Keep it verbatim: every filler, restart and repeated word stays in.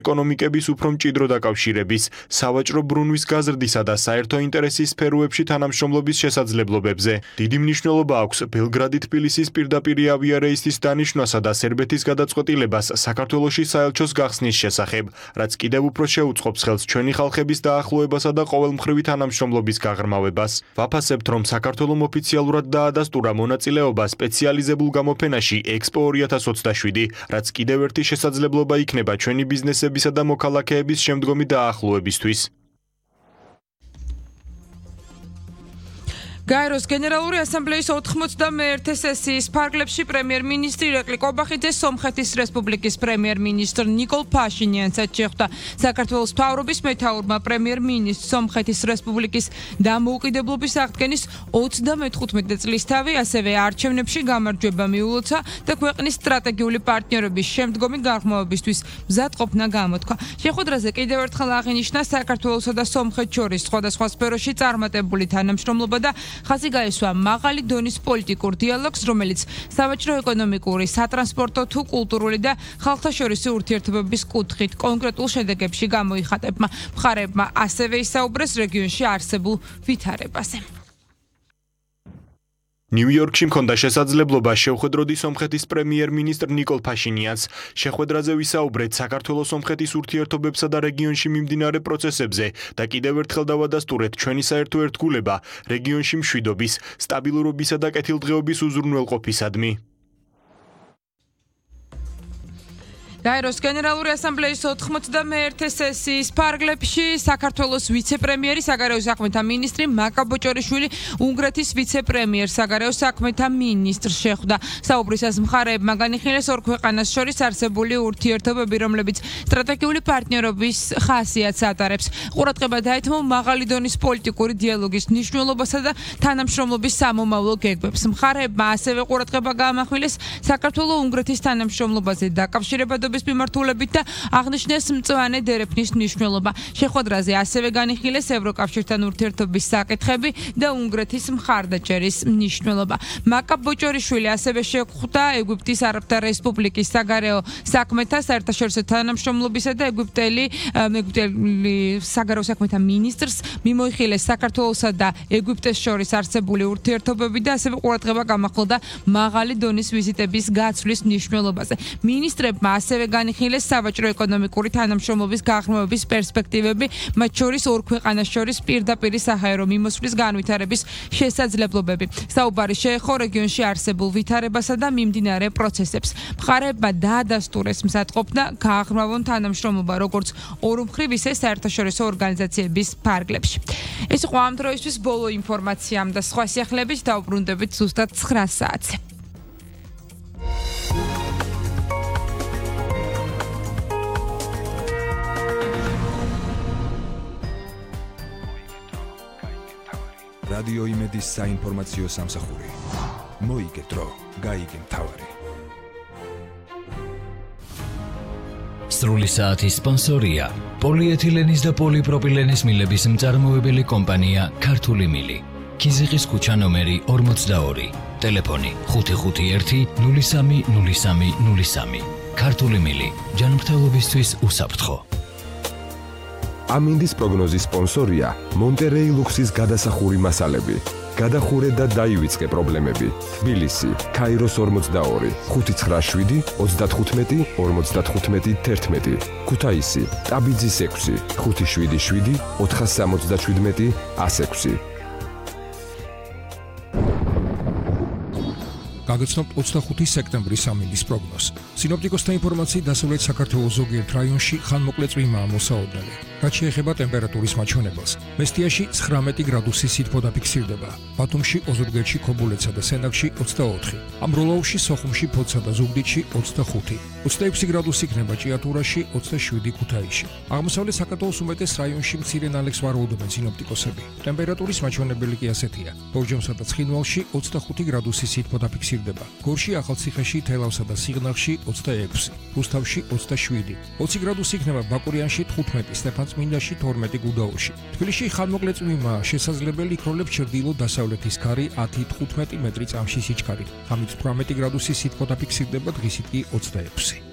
ეკონომიკების უფრო მჭიდრო დაკავშირების, სავაჭრო ბრუნვის გაზრდისა და საერთო ინტერესის სფეროებში თანამშრომლობის შესაძლებლობებზე. დიდი მნიშვნელობა აქვს ბელგრადი-თბილისის პირდაპირი ავიარეისის დანიშვნასა და სერბეთის გადაწყვეტილებას საქართველოში საელჩოს გახსნის შესახებ, რაც კიდევ უფრო შეუწყობს ხელს ჩვენი ხალხების დაახლოებასა და ყოველმხრივი თანამშრომლობის გაღრმავებას. ვაფასებთ, რომ საქართველომ ოფიციალურად დაადასტურა მონაწილეობა სპეციალიზებულ გამოფენაში ექსპო ორი ათას ოცდაშვიდი, რაც კიდევ ერთი შესაძლებლობა იქნება ჩვენი ბიზნესებისა და მოქალაქეების შემდგომი დაახლოებისთვის. გაეროს გენერალური ასამბლეის ოთხმოცდამეერთე სესიის ფარგლებში პრემიერ-მინისტრი ირაკლი კობახიძე სომხეთის რესპუბლიკის პრემიერ-მინისტრ ნიკოლ ფაშინიანსაც შეხვდა. საქართველოს მთავრობის მეთაურმა პრემიერ-მინისტრ სომხეთის რესპუბლიკის დამოუკიდებლობის აღდგენის ოცდამეთხუთმეტე წლისთავი, ასევე არჩევნებში გამარჯვება მიულოცა და ქვეყნის სტრატეგიული პარტნიორების შემდგომი გაღრმავებისთვის მზადყოფნა გამოთქვა. შეხვედრაზე კიდევ ერთხელ აღინიშნა საქართველოსა და სომხეთს შორის სხვადასხვა სფეროში წარმატებული თანამშრომლობა და ხაზი გაესვა მაღალი დონის პოლიტიკურ დიალოგს, რომელიც სავაჭრო-ეკონომიკური, სატრანსპორტო თუ კულტურული და ხალხთაშორისი ურთიერთობების კუთხით კონკრეტულ შედეგებში გამოიხატებმა. მხარეებმა ასევე ისაუბრეს რეგიონში არსებულ ვითარებაზე. ნიუ-იორკში მქონდა შესაძლებლობა შევხვედროდი სომხეთის პრემიერ-მინისტრ ნიკოლ ფაშინიანს. შეხვედრაზე ვისაუბრეთ საქართველოს-სომხეთის ურთიერთობებსა და რეგიონში მიმდინარე პროცესებზე და კიდევ ერთხელ დავადასტურეთ ჩვენი საერთო ერთგულება რეგიონში მშვიდობის, სტაბილურობისა და კეთილდღეობის უზრუნველყოფისადმი. გაეროს გენერალური ასამბლეის ოთხმოცდამეერთე სესიის ფარგლებში საქართველოს ვიცე-პრემიერი, საგარეო საქმეთა მინისტრი მაკა ბოჭორიშვილი უნგრეთის ვიცე-პრემიერ, საგარეო საქმეთა მინისტრს შეხვდა. საუბრისას მხარეებმა განიხილეს ორ ქვეყანას შორის არსებული ურთიერთობები, რომლებიც სტრატეგიული პარტნიორობის ხასიათს ატარებს. ყურადღება დაეთმო მაღალი დონის პოლიტიკური დიალოგის მნიშვნელობასა და თანამშრომლობის სამომავლო გეგმებს. მხარეებმა ასევე ყურადღება გაამახვილეს საქართველო-უნგრეთის თანამშრომლობაზე დაკავშირებადობის მიმართულებით და აღნიშნეს მწვანე დერეფნის მნიშვნელობა. შეხვედრაზე ასევე განიხილეს ევროკავშირთან ურთიერთობის საკითხები და უნგრეთის მხარდაჭერის მნიშვნელობა. მაკა ბოჭორიშვილი ასევე შეხვდა ეგვიპტის არაბთა რესპუბლიკის საგარეო საქმეთა, საერთაშორისო თანამშრომლობისა და ეგვიპტელი ეგვიპტელი საგარეო საქმეთა მინისტრს, მიმოიხილეს საქართველოსა და ეგვიპტეს შორის არსებული ურთიერთობები და ასევე ყურადღება გამახვილდა მაღალი დონის ვიზიტების გაცვლის მნიშვნელობაზე. მინისტრებმა ასევე განიხილეს სავაჭრო-ეკონომიკური თანამშრომლობის გაღრმავების პერსპექტივები, მათ შორის ორ ქვეყანას შორის პირდაპირი საჰაერო მიმოსვლის განვითარების შესაძლებლობები. საუბარი შეეხო რეგიონში არსებულ ვითარებასა და მიმდინარე პროცესებს. მხარეებმა დაადასტურეს მზადყოფნა გააღრმავონ თანამშრომლობა როგორც ორმხრივ, ისე საერთაშორისო ორგანიზაციების ფარგლებში. ეს იყო ამ დროისთვის ბოლო ინფორმაცია და სხვა სიახლეებით დავბრუნდებით ზუსტად ცხრა საათზე. რადიო იმედის საინფორმაციო სამსახური. მოიგე დრო, გაიგე მთავარი. სრული საათის სპონსორია პოლიეთილენის და პოლიპროპილენის მილების მწარმოებელი კომპანია ქართული მილი. ქიზიყის ქუჩა ნომერი ორმოცდაორი. ტელეფონი ხუთი ხუთი ერთი ნული სამი ნული სამი ნული სამი. ქართული მილი. ჯანმრთელობისთვის უსაფრთხო. ამინდის პროგნოზის სპონსორია მონტერეი ლუქსის გადასახური მასალები. გადახურე და დაივიწყე პრობლემები. თბილისი, ქაიროს ორმოცდაორი, ხუთი ცხრა შვიდი ოცდათხუთმეტი ორმოცდათხუთმეტი თერთმეტი. ქუთაისი, ტაბიძის ექვსი, ხუთი შვიდი შვიდი ოთხასამოცდაშვიდმეტი ასექვსი. გაგაცნობთ ოცდახუთი სექტემბრის ამინდის პროგნოზს. სინოპტიკოსთა ინფორმაციით დასავლეთ საქართველოს ზოგიერთ რაიონში ხანმოკლე წვიმაა მოსაოდნელი. რაც შეეხება ტემპერატურის მაჩვენებელს, მესტიაში ცხრამეტი გრადუსი სითბო დაფიქსირდება, ბათუმში, ოზურგეთში, ქობულეთსა და სენაკში ოცდაოთხი, ამბროლაუში, სოხუმში, ფოთსა და ზუგდიდში ოცდახუთი, ოცდაექვსი გრადუსი იქნება ჭიათურაში, ოცდაშვიდი ქუთაისში. აღმოსავლეთ საქართველოს უმეტეს რაიონში მცირე ნალექს ვარაუდობენ სინოპტიკოსები. ტემპერატურის მაჩვენებელი კი ასეთია: ბორჯომსა და ცხინვალში ოცდახუთი გრადუსი სითბო დაფიქსირდება, გორში, ახალციხეში, თელავსა და სიღნაღში ოცდაექვსი, რუსთავში ოცდაშვიდი, ოცი გრადუსი იქნება ბაკურიანში, თხუთმეტი, სტეფანწმინდაში, თორმეტი გუდაურში. თბილისში ხანმოკლე წვიმაა, შესაძლებელი იქროლებს ჩრდილო-დასავლეთის ქარი ათი თხუთმეტი მეტრი წამში სიჩქარით. ღამით თვრამეტი გრადუსი სითბო დაფიქსირდება, დღისით კი ოცდაექვსი.